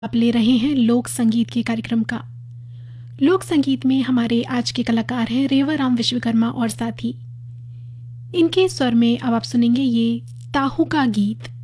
आप ले रहे हैं लोक संगीत के कार्यक्रम का। लोक संगीत में हमारे आज के कलाकार हैं रेवाराम विश्वकर्मा और साथी। इनके स्वर में अब आप सुनेंगे ये ताहू का गीत।